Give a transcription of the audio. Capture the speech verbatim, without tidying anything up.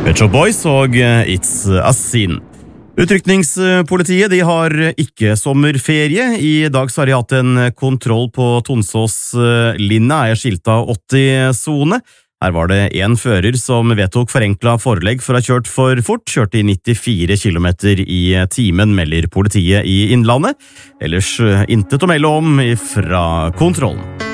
Pet Shop Boys og It's a Sin. Utrykningspolitiet de har ikke sommerferie. I dag så har de hatt en kontroll på Tonsås-linja, er skilta åtti-sone. Her var det en fører som vedtok forenklet forelegg for å ha kjørt for fort, kjørte i nittifire kilometer i timen, melder politiet i Innlandet. Ellers intet å melde om fra kontrollen.